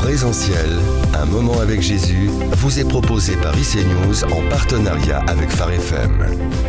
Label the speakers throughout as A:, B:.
A: Présentiel, un moment avec Jésus, vous est proposé par ICNews en partenariat avec Phare FM.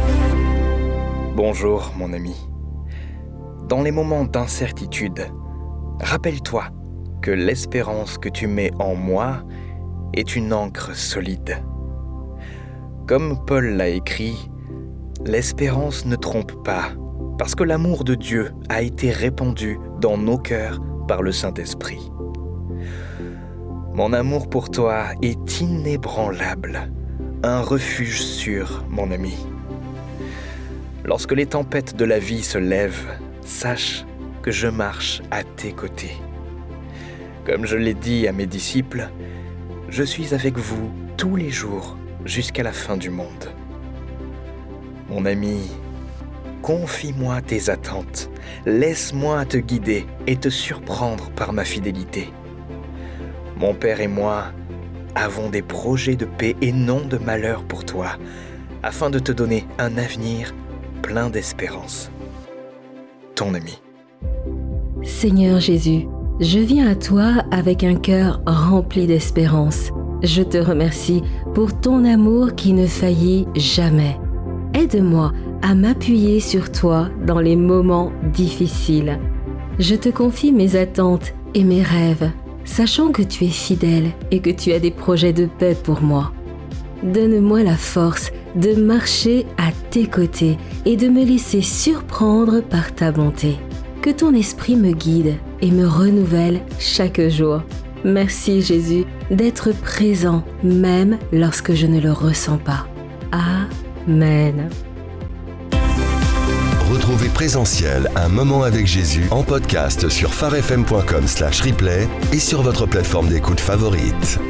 B: Bonjour mon ami. Dans les moments d'incertitude, rappelle-toi que l'espérance que tu mets en moi est une ancre solide. Comme Paul l'a écrit, l'espérance ne trompe pas, parce que l'amour de Dieu a été répandu dans nos cœurs par le Saint-Esprit. Mon amour pour toi est inébranlable, un refuge sûr, mon ami. Lorsque les tempêtes de la vie se lèvent, sache que je marche à tes côtés. Comme je l'ai dit à mes disciples, je suis avec vous tous les jours jusqu'à la fin du monde. Mon ami, confie-moi tes attentes, laisse-moi te guider et te surprendre par ma fidélité. Mon Père et moi avons des projets de paix et non de malheur pour toi, afin de te donner un avenir plein d'espérance. Ton ami.
C: Seigneur Jésus, je viens à toi avec un cœur rempli d'espérance. Je te remercie pour ton amour qui ne faillit jamais. Aide-moi à m'appuyer sur toi dans les moments difficiles. Je te confie mes attentes et mes rêves, sachant que tu es fidèle et que tu as des projets de paix pour moi. Donne-moi la force de marcher à tes côtés et de me laisser surprendre par ta bonté. Que ton esprit me guide et me renouvelle chaque jour. Merci Jésus d'être présent même lorsque je ne le ressens pas. Amen.
A: Retrouvez Présentiel, un moment avec Jésus en podcast sur pharefm.com/replay et sur votre plateforme d'écoute favorite.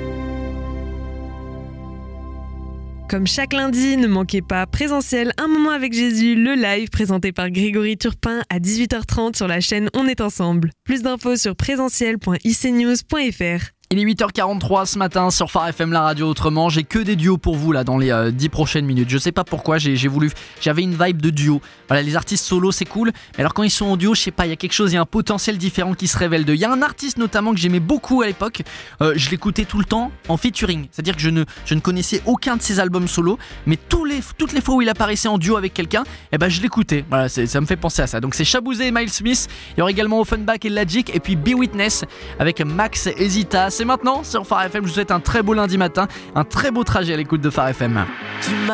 D: Comme chaque lundi, ne manquez pas Présentiel, un moment avec Jésus, le live présenté par Grégory Turpin à 18h30 sur la chaîne On est ensemble. Plus d'infos sur présentiel.icnews.fr.
E: Il est 8h43 ce matin sur Phare FM, la radio autrement. J'ai que des duos pour vous là dans les 10 prochaines minutes. Je sais pas pourquoi, j'avais une vibe de duo. Voilà, les artistes solo c'est cool, mais alors quand ils sont en duo, je sais pas, il y a quelque chose, il y a un potentiel différent qui se révèle d'eux. Il y a un artiste notamment que j'aimais beaucoup à l'époque, je l'écoutais tout le temps en featuring. C'est-à-dire que je ne connaissais aucun de ses albums solo, mais toutes les fois où il apparaissait en duo avec quelqu'un, je l'écoutais. Voilà, ça me fait penser à ça. Donc c'est Shabouzé et Miles Smith, il y aura également Offenbach et Logic, et puis Be Witness avec Max et Zita. C'est maintenant sur Phare FM, je vous souhaite un très beau lundi matin, un très beau trajet à l'écoute de Phare FM.